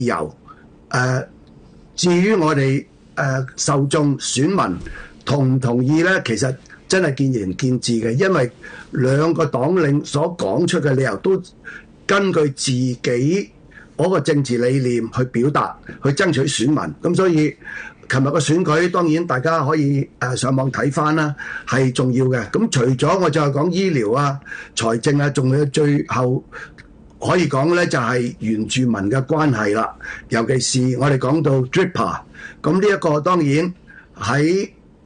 由。至於我哋受眾選民同唔同意咧，其實真係見仁見智嘅，因為兩個黨領所講出嘅理由都根據自己嗰個政治理念去表達，去爭取選民。咁所以琴日個選舉當然大家可以上網睇翻啦，係重要嘅。咁除咗我就係講醫療啊、財政啊，仲有最後可以講咧就係原住民嘅關係啦。尤其是我哋講到 DRIPA， 咁呢一個當然喺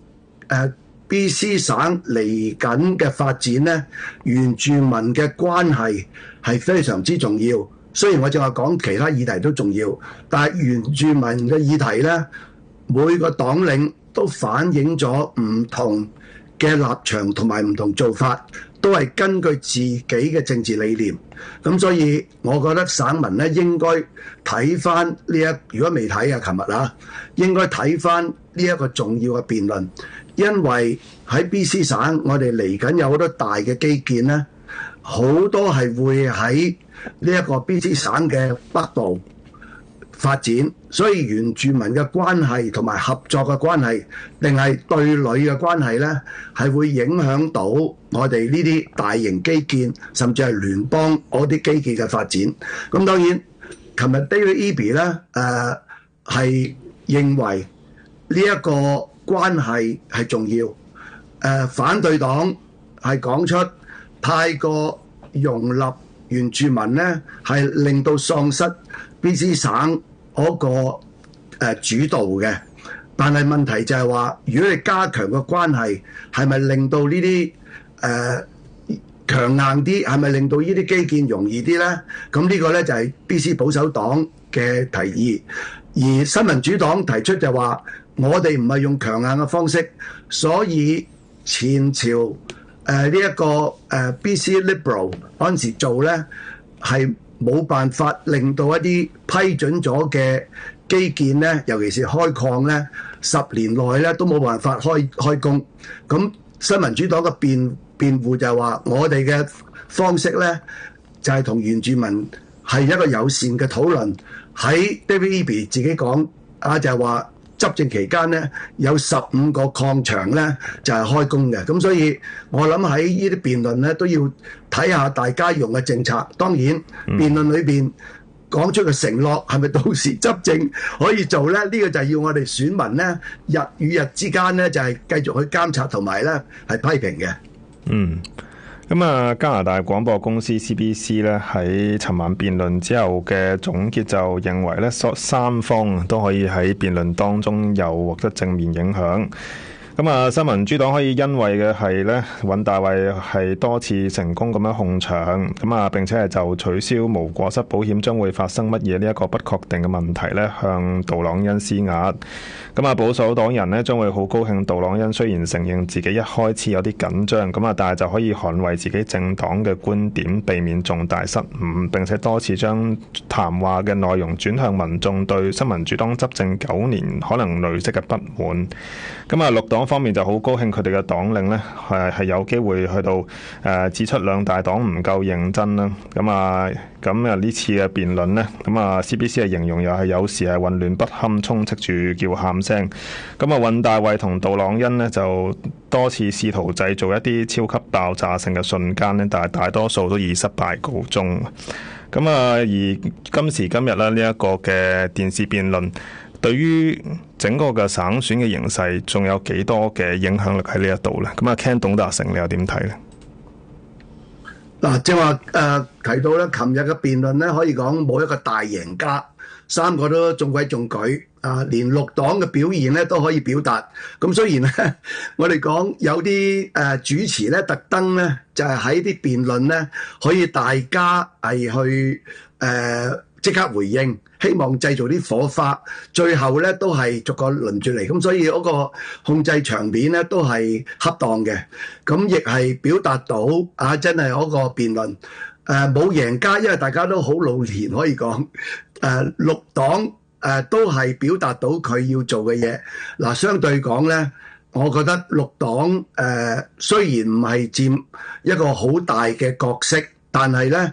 BC 省嚟緊嘅發展咧，原住民嘅關係係非常之重要。雖然我正話講其他議題都重要，但係原住民嘅議題咧，每個黨領都反映咗唔同嘅立場同埋唔同做法，都係根據自己嘅政治理念。咁所以我覺得省民咧應該睇翻呢如果未睇琴日啊，應該睇翻呢一個重要嘅辯論，因為喺 BC 省我哋嚟緊有好多大嘅基建咧，好多係會喺呢一個 BC 省嘅北部發展，所以原住民嘅關係同埋合作嘅關係，定係對壘嘅關係呢，係會影響到我哋呢啲大型基建，甚至係聯邦嗰啲基建嘅發展。咁當然，琴日 David Eby 呢係認為呢一個關係係重要。反對黨係講出太過容納原住民呢，係令到喪失BC 省嗰個主導嘅，但係問題就係話，如果你加強個關係，係咪令到呢啲強硬啲？係咪令到呢啲基建容易啲咧？咁呢個咧就係 BC 保守黨嘅提議，而新民主黨提出就話，我哋唔係用強硬嘅方式，所以前朝呢一個BC Liberal 嗰陣時做咧係冇辦法令到一啲批准咗嘅基建咧，尤其是開礦咧，10年內咧都冇辦法開工。咁新民主黨嘅辯護就係話，我哋嘅方式咧就係同原住民係一個友善嘅討論。喺 David Eby 自己講就係話，執政期間咧有15個礦場咧就係開工嘅。咁所以我諗喺呢啲辯論咧都要睇下大家用嘅政策。當然辯論裏邊講出嘅承諾係咪到時執政可以做咧？呢個就係要我哋選民咧日與日之間咧就係繼續去監察同埋咧係批評嘅。 咁啊，加拿大廣播公司 CBC 咧喺尋晚辯論之後嘅總結就認為咧，三方都可以喺辯論當中有獲得正面影響。咁啊，新民主黨可以欣慰嘅係咧，尹大衛係多次成功咁樣控場，咁啊並且係就取消無過失保險將會發生乜嘢呢一個不確定嘅問題咧，向杜朗恩施壓。咁啊，保守黨人呢將會好高興，杜朗恩雖然承認自己一開始有啲緊張，咁啊，但係就可以捍衛自己政黨嘅觀點，避免重大失誤，並且多次將談話嘅內容轉向民眾對新民主黨執政9年可能累積嘅不滿。咁啊，綠黨方面就好高興，佢哋嘅黨領呢係有機會去到指出兩大黨唔夠認真啦。咁啊呢次嘅辯論呢，咁啊 CBC 係形容又係有時係混亂不堪，充斥住叫喊聲。咁啊，尹大衛同杜朗恩呢就多次試圖製造一啲超級爆炸性嘅瞬間呢，但係大多數都以失敗告終。咁啊，而今時今日呢，呢一個嘅電視辯論，對於整個嘅省選嘅形勢，仲有幾多嘅影響力喺呢一度呢？咁啊，Ken 董達成，你又點睇呢？ 嗱，正話提到咧，琴日嘅辯論咧，可以講冇一個大贏家，三個都中規中矩。連綠黨嘅表現咧都可以表達。咁雖然咧，我哋講有啲主持咧特登咧就係喺啲辯論咧可以大家係去即刻回應，希望製造啲火花，最後咧都係逐個輪住嚟。咁所以嗰個控制場面咧都係恰當嘅。咁亦係表達到真係嗰個辯論冇贏家，因為大家都好老練，可以講綠黨。都係表達到佢要做嘅嘢。嗱，相對講咧，我覺得綠黨雖然唔係佔一個好大嘅角色，但係咧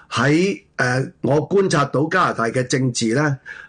喺我觀察到加拿大嘅政治咧，